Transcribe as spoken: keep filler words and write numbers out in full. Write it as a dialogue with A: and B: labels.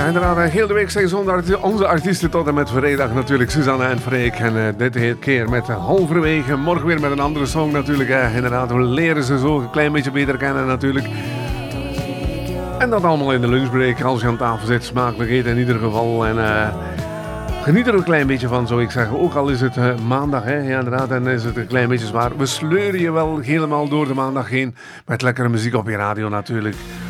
A: inderdaad, heel de week zijn zondag onze artiesten tot en met vrijdag natuurlijk Suzanne en Freek. En uh, dit keer met halverwege, morgen weer met een andere song natuurlijk. Uh, inderdaad, we leren ze zo een klein beetje beter kennen natuurlijk. En dat allemaal in de lunchbreak, als je aan tafel zit, smakelijk eten in ieder geval. En uh, geniet er een klein beetje van, zou ik zeggen. Ook al is het uh, maandag, hè, ja, inderdaad, en is het een klein beetje zwaar. We sleuren je wel helemaal door de maandag heen met lekkere muziek op je radio natuurlijk.